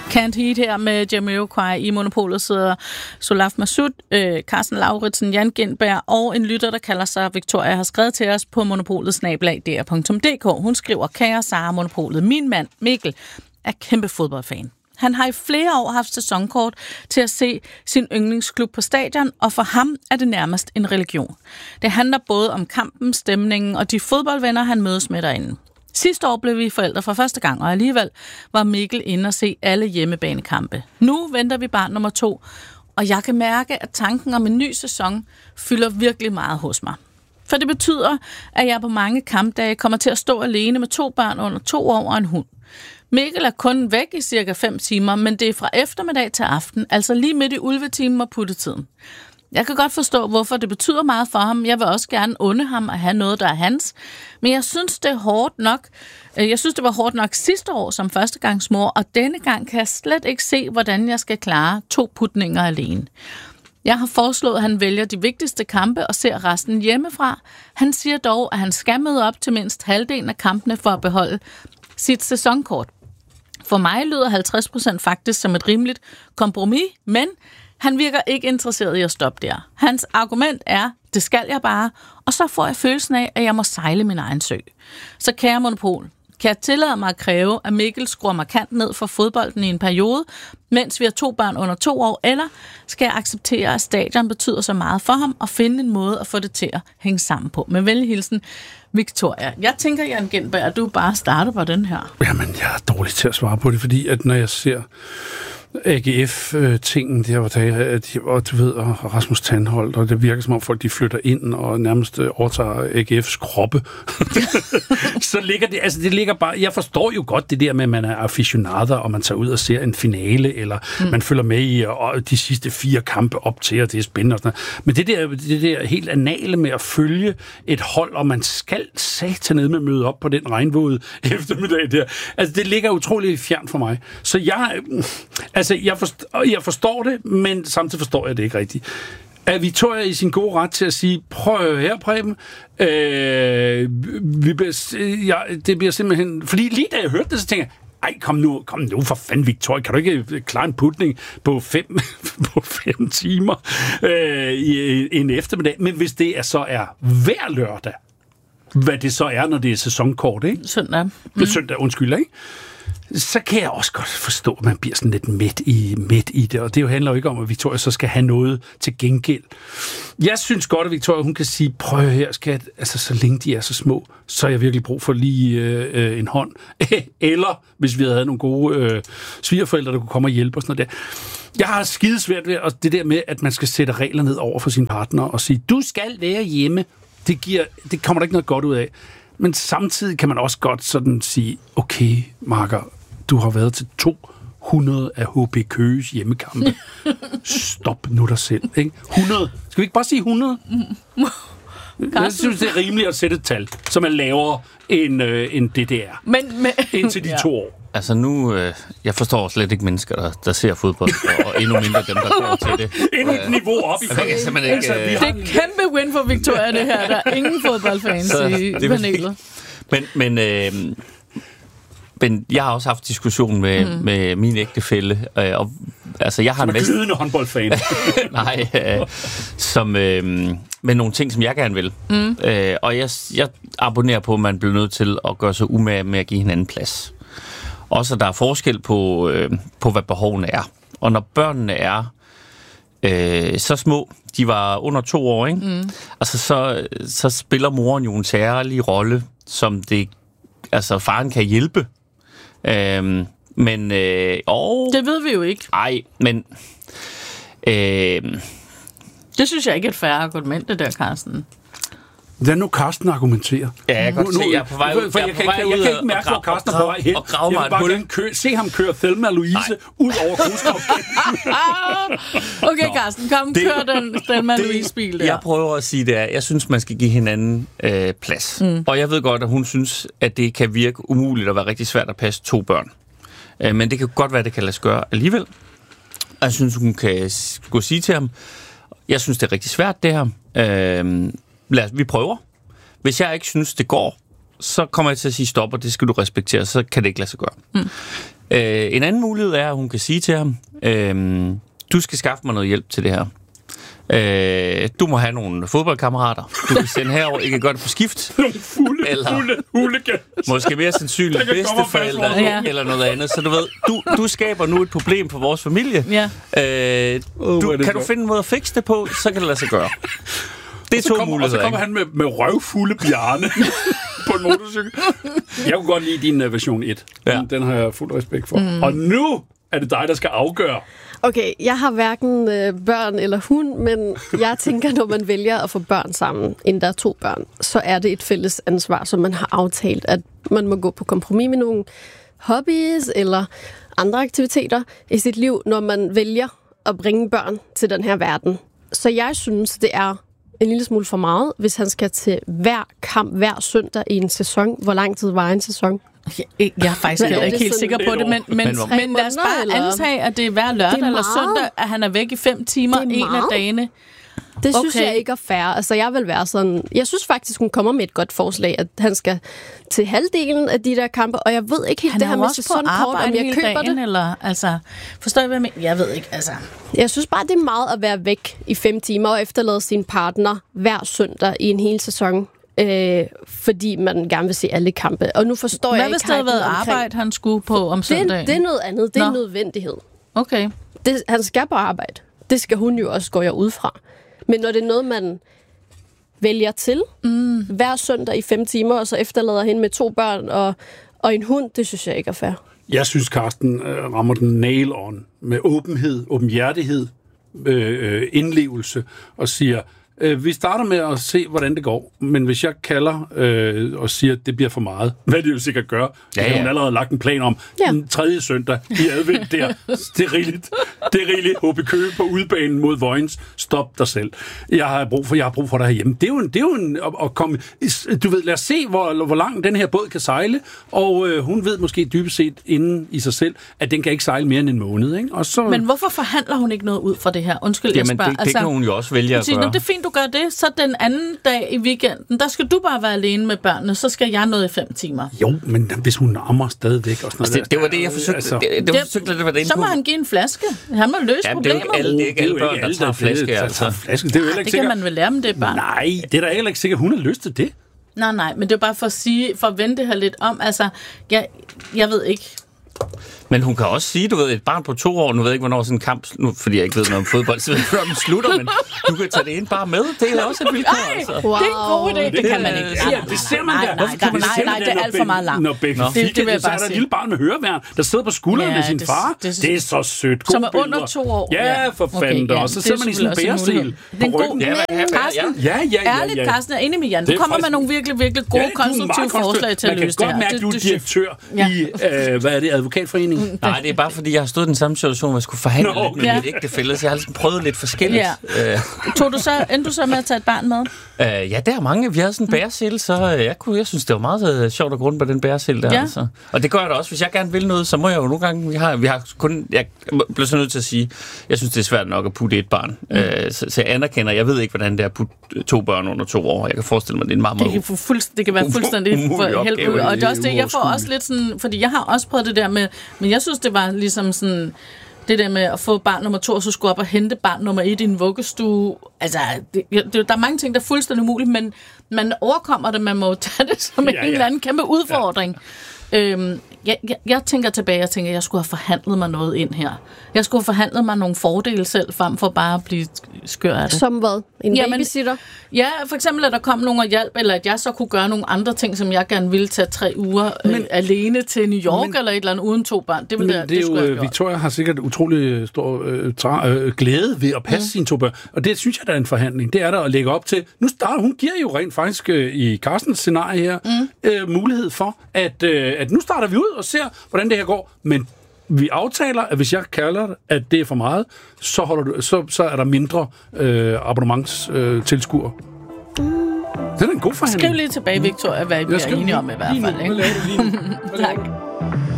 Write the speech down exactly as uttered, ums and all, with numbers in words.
Can't Heat her med Jamiroquai. I Monopolet sidder Solaf Massoud, øh, Carsten Lauritsen, Jan Gindberg og en lytter, der kalder sig Victoria, har skrevet til os på monopolet snabel-a d r punktum d k. Hun skriver, kære Sara Monopolet, min mand Mikkel er kæmpe fodboldfan. Han har i flere år haft sæsonkort til at se sin yndlingsklub på stadion, og for ham er det nærmest en religion. Det handler både om kampen, stemningen og de fodboldvenner, han mødes med derinde. Sidste år blev vi forældre for første gang, og alligevel var Mikkel inde og se alle hjemmebanekampe. Nu venter vi barn nummer to, og jeg kan mærke, at tanken om en ny sæson fylder virkelig meget hos mig. For det betyder, at jeg på mange kampdage kommer til at stå alene med to børn under to år og en hund. Mikkel er kun væk i cirka fem timer, men det er fra eftermiddag til aften, altså lige midt i ulvetimen og puttetiden. Jeg kan godt forstå, hvorfor det betyder meget for ham. Jeg vil også gerne unde ham at have noget, der er hans. Men jeg synes, det er hårdt nok. Jeg synes, det var hårdt nok sidste år som førstegangsmor, og denne gang kan jeg slet ikke se, hvordan jeg skal klare to putninger alene. Jeg har foreslået, at han vælger de vigtigste kampe og ser resten hjemmefra. Han siger dog, at han skal møde op til mindst halvdelen af kampene for at beholde sit sæsonkort. For mig lyder halvtreds procent faktisk som et rimeligt kompromis, men han virker ikke interesseret i at stoppe der. Hans argument er, det skal jeg bare, og så får jeg følelsen af, at jeg må sejle min egen sø. Så kære Monopol, kan jeg tillade mig at kræve, at Mikkel skruer markant ned for fodbolden i en periode, mens vi har to børn under to år, eller skal jeg acceptere, at stadion betyder så meget for ham, og finde en måde at få det til at hænge sammen på? Med venlig hilsen, Victoria. Jeg tænker, Jan Gindberg, at du bare starter på den her. Jamen, jeg er dårlig til at svare på det, fordi at når jeg ser A G F-tingen der, og du ved, og Rasmus Tandholt, og det virker som om folk, de flytter ind og nærmest overtager A G F's kroppe. Så ligger det, altså det ligger bare, jeg forstår jo godt det der med, at man er aficionader, og man tager ud og ser en finale, eller mm. man følger med i og de sidste fire kampe op til, og det er spændende og sådan noget. Men det der, det der helt anale med at følge et hold, og man skal satanede med møde op på den regnvåde eftermiddag der, altså det ligger utroligt fjern for mig. Så jeg, altså jeg forstår, jeg forstår det, men samtidig forstår jeg det ikke rigtigt. Er Victoria i sin gode ret til at sige, prøv her, Preben, øh, vi bliver, ja, det bliver simpelthen, fordi lige da jeg hørte det, så tænker jeg, ej, kom nu, kom nu for fanden, Victoria. Kan du ikke klare en putning på fem, på fem timer øh, i en eftermiddag? Men hvis det er, så er hver lørdag, hvad det så er, når det er sæsonkort, ikke? Søndag. Mm. Søndag, undskyld, ikke? Så kan jeg også godt forstå, at man bliver sådan lidt midt i, midt i det. Og det jo handler jo ikke om, at Victoria så skal have noget til gengæld. Jeg synes godt, at Victoria, hun kan sige, prøv her, skat, altså så længe de er så små, så har jeg virkelig brug for lige øh, en hånd. Eller, hvis vi havde havde nogle gode øh, svigerforældre, der kunne komme og hjælpe og sådan noget der. Jeg har skidesvært ved at det der med, at man skal sætte regler ned over for sin partner og sige, du skal være hjemme. Det, giver, det kommer der ikke noget godt ud af. Men samtidig kan man også godt sådan sige, okay, Marker, du har været til to hundrede af H P Køges hjemmekampe. Stop nu dig selv, ikke? hundrede. Skal vi ikke bare sige hundrede? Jeg synes, det er rimeligt at sætte et tal, som er lavere end, øh, end det, det er. Men, men, indtil de ja. to år. Altså nu, øh, jeg forstår slet ikke mennesker, der, der ser fodbold, og, og endnu mindre dem, der går til det. Endnu et niveau op i altså, ikke, altså, øh... Det er et kæmpe win for Victoria, det her. Der er ingen fodboldfans så, i panelet. Men, men, øh, men jeg har også haft diskussion med, mm. med min ægtefælle, øh, og altså jeg har som en masse... glidende håndboldfan. Nej, øh, som... Øh, med nogle ting, som jeg gerne vil. Mm. Øh, og jeg, jeg abonnerer på, at man bliver nødt til at gøre sig umage med at give hinanden plads. Også der er forskel på, øh, på, hvad behovene er. Og når børnene er øh, så små, de var under to år, ikke? Mm. Altså, så, så spiller moren jo en særlig rolle, som det, altså faren kan hjælpe. Øh, men... Øh, og, det ved vi jo ikke. Nej, men... Øh, Det synes jeg ikke er et færre argument, det der, Carsten. Lad nu Carsten argumentere. Ja, jeg kan godt se, jeg er på vej ud. For jeg, jeg, jeg, jeg, jeg kan ikke mærke, hvor Carsten er på vej hen. Og grave mig jeg vil bare gerne kø- se ham køre Thelma Louise Nej. ud over Gruskovsgade. Okay, Nå, Carsten, kom, det, kør den Thelma Louise-bil der. Jeg prøver at sige det er, jeg synes, man skal give hinanden øh, plads. Mm. Og jeg ved godt, at hun synes, at det kan virke umuligt at være rigtig svært at passe to børn. Øh, men det kan godt være, at det kan lade sig gøre alligevel. Og jeg synes, hun kan gå sige til ham, jeg synes, det er rigtig svært, det her. Øh, lad os, vi prøver. Hvis jeg ikke synes, det går, så kommer jeg til at sige stop, og det skal du respektere, så kan det ikke lade sig gøre. Mm. Øh, en anden mulighed er, at hun kan sige til ham, øh, du skal skaffe mig noget hjælp til det her. Øh, du må have nogle fodboldkammerater. Du kan sende herover. I kan gøre det på skift. Nogle fulde, eller fulde hooligans. Måske mere sandsynligt bedsteforældre ja. eller noget andet. Så du ved, du, du skaber nu et problem for vores familie. Ja. Øh, du, kan du finde en måde at fikse det på, så kan det lade sig gøre. Det er så to kommer, muligheder. Og så kommer han med, med røvfulde Bjarne på en motorcykel. Jeg kunne godt lide din uh, version et. Ja. Den, den har jeg fuld respekt for. Mm. Og nu er det dig, der skal afgøre. Okay, jeg har hverken øh, børn eller hund, men jeg tænker, når man vælger at få børn sammen, inden der er to børn, så er det et fælles ansvar, som man har aftalt, at man må gå på kompromis med nogle hobbies eller andre aktiviteter i sit liv, når man vælger at bringe børn til den her verden. Så jeg synes, det er en lille smule for meget, hvis han skal til hver kamp, hver søndag i en sæson. Hvor lang tid var en sæson? Jeg er faktisk heller ikke helt sikker på det, men, men, men, men lad os bare eller? antage, at det er hver lørdag er eller søndag, at han er væk i fem timer en af dagene. Det synes Okay. jeg ikke er fair. Altså, jeg vil være sådan... Jeg synes faktisk, hun kommer med et godt forslag, at han skal til halvdelen af de der kampe, og jeg ved ikke helt Han det er her jo med også på sæsonkort, om arbejde jeg hele køber dagen, det. eller, altså, forstår I, hvad jeg mener? Jeg ved ikke, altså... Jeg synes bare, det er meget at være væk i fem timer og efterlade sin partner hver søndag i en hel sæson. Øh, fordi man gerne vil se alle kampe. Og nu forstår Hvad jeg hvis ikke... det havde været hypen omkring- arbejde, han skulle på om Det, søndagen? det er noget andet. Det er Nå. en nødvendighed. Okay. Det, han skal på arbejde. Det skal hun jo også, går jeg ud fra. Men når det er noget, man vælger til mm. hver søndag i fem timer, og så efterlader hende med to børn og, og en hund, det synes jeg ikke er fair. Jeg synes, Carsten øh, rammer den nail on med åbenhed, åbenhjertighed, øh, indlevelse og siger, øh, vi starter med at se, hvordan det går, men hvis jeg kalder øh, og siger, at det bliver for meget, hvad det jo sikkert gør, ja, ja. Det har hun allerede lagt en plan om, Ja. den tredje søndag i advent der, det er rigeligt, det er rigeligt, H B Køge på udbanen mod Vojens, stop dig selv. Jeg har brug for, jeg har brug for dig herhjemme. Det er jo en, det er jo en at, at komme, du ved, lad os se, hvor, hvor langt den her båd kan sejle, og øh, hun ved måske dybest set inden i sig selv, at den kan ikke sejle mere end en måned, ikke? Og så... Men hvorfor forhandler hun ikke noget ud fra det her? Undskyld, jeg Jamen, spørger. det, det kan hun jo også vælge at Sige, gøre. "Nå, det er fint, du gør det. Så den anden dag i weekenden, der skal du bare være alene med børnene. Så skal jeg noget i fem timer. Jo, men hvis hun ammer stadigvæk og sådan noget. Altså, det, det var det, jeg forsøgte. Altså, det, det, var forsøgte lidt at være inde Så på. må han give en flaske. Han må løse Jamen, det er jo problemet. ikke alle, det er ikke alle børn, der tager flaske, der altså. tager flaske. Det er jo heller det ikke kan sikkert. man vel lære om det er børn. Nej, det er da heller ikke sikkert, hun har lyst til det. Nej, nej, men det er bare for at sige, for at vende det her lidt om. Altså, jeg, jeg ved ikke. Men hun kan også sige, du ved, et barn på to år, nu ved jeg ikke, hvornår sådan en kamp, nu, fordi jeg ikke ved noget om fodbold, så ved jeg ikke, hvornår den slutter, men du kan tage det ind bare med. Det er også et vilkår, altså. Wow. Det er en god idé. Det, det kan man ikke. Ja, ja, det ser man nej, der. nej, nej, nej, nej, nej, det er alt for meget langt. Når Becky Det- det vil jeg så er bare der et sige. lille barn med høreværn, der sidder på skulderen Ja, med sin det- far. det- Det er så sødt. Gode Som er under billeder. to år. Ja, Ja. for Okay, fanden. ja, Og så det sidder er man i sådan en selvfølgelig også en bæresel mulighed. Det er en på god- ryggen. Ja, Men, ja, ja, Carsten, Ja, ja, ja, ja. ærligt, Carsten, jeg er enig med Jan. Det Du er kommer med faktisk- nogle virkelig, virkelig gode, Ja, du er meget konstruktive konstruktiv. forslag til at løse det Man her. kan godt mærke, at du er Det- det- direktør Ja. i, øh, hvad er det, Advokatforeningen? Nej, det er bare fordi, jeg har stået i den samme situation, hvor jeg skulle forhandle Nå, lidt med ja. mit ægtefælle, så jeg har ligesom prøvet lidt forskelligt. Ja. Øh, Tog du så, endte du så med at tage et barn med? øh, ja, der er mange. Vi havde sådan en bæresel, så øh, jeg, kunne, jeg synes, det var meget øh, sjovt at gå rundt på den bæresel der. Ja. Altså. Og det gør jeg da også. Hvis jeg gerne vil noget, så må jeg jo nogle gange... Vi har, vi har kun, jeg bliver så nødt til at sige, jeg synes, det er svært nok at putte et barn. Mm. Øh, så, så jeg anerkender, jeg ved ikke, hvordan det er at putte to børn under to år. Jeg kan forestille mig, det er en meget, Det meget... kan, få fuldst, det kan være Um- fuldstændig umulig for opgave. helvede. Og det er også det, jeg får Uoverskueligt. også lidt sådan... Fordi jeg har også prøvet det der med... Men jeg synes, det var ligesom sådan... Det der med at få barn nummer to, og så skulle op og hente barn nummer et i en vuggestue. Altså, det, det, der er mange ting, der er fuldstændig umuligt, men man overkommer det. Man må jo tage det som Ja, ja, ja. en eller anden kæmpe udfordring. Ja. Øhm, jeg, jeg, jeg tænker tilbage og tænker, at jeg skulle have forhandlet mig noget ind her. Jeg skulle have forhandlet mig nogle fordele selv, frem for bare at blive skør af det. Som hvad? En Jamen, babysitter? Ja, for eksempel, at der kom nogen og hjælp, eller at jeg så kunne gøre nogle andre ting, som jeg gerne ville tage tre uger men, øh, alene til New York, men, eller et eller andet uden to børn. Det, ville Men det, det er det skulle jo, jeg øh, have gjort. Victoria har sikkert utrolig stor øh, tra- øh, glæde ved at passe mm. sine to børn. Og det synes jeg, der er en forhandling. Det er der at lægge op til. Nu starter, hun giver jo rent faktisk øh, i Carstens scenarie her mm. øh, mulighed for, at, øh, at nu starter vi ud og ser, hvordan det her går. Men vi aftaler, at hvis jeg kalder det, at det er for meget, så, holder du, så, så er der mindre øh, abonnementstilskuere. Øh, det er en god forhandling. Skriv lige tilbage, Victoria, hvad I bliver skriver enige lige- om i hvert lige nu. fald. Hvad Ikke? laver du lige nu? Hvad laver du? Tak.